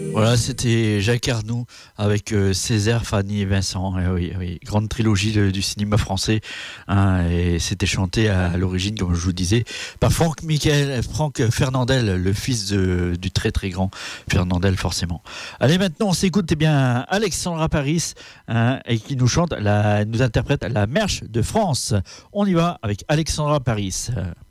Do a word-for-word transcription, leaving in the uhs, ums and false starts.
Voilà, c'était Jacques Arnoux avec euh, Césaire, Fanny et Vincent. Eh oui, oui, grande trilogie de- du cinéma français. Hein, et c'était chanté à, à l'origine, comme je vous disais, par Franck Michael, Franck Fernandel, le fils de- du très très grand Fernandel, forcément. Allez, maintenant, on s'écoute eh bien Alexandra Paris, hein, et qui nous chante, la, nous interprète la Marche de France. On y va avec Alexandra Paris.